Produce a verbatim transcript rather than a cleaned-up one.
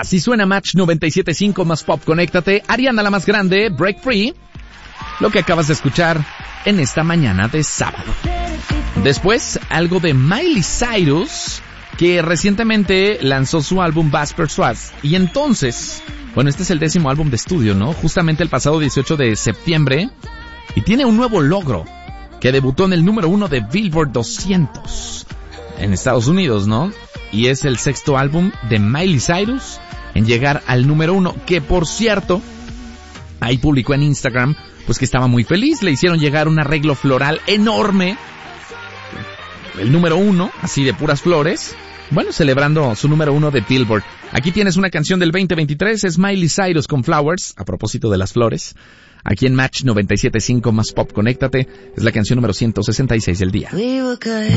Así suena Match noventa y siete punto cinco más Pop, conéctate. Ariana la más grande, Break Free. Lo que acabas de escuchar en esta mañana de sábado. Después, algo de Miley Cyrus, que recientemente lanzó su álbum Bass Persuades. Y entonces, bueno, este es el décimo álbum de estudio, ¿no? Justamente el pasado dieciocho de septiembre. Y tiene un nuevo logro, que debutó en el número uno de Billboard doscientos en Estados Unidos, ¿no? Y es el sexto álbum de Miley Cyrus en llegar al número uno, que por cierto, ahí publicó en Instagram, pues que estaba muy feliz. Le hicieron llegar un arreglo floral enorme, el número uno, así de puras flores, bueno, celebrando su número uno de Billboard. Aquí tienes una canción del veinte veintitrés, es Miley Cyrus con Flowers, a propósito de las flores. Aquí en Match noventa y siete punto cinco más Pop, conéctate, es la canción número ciento sesenta y seis del día.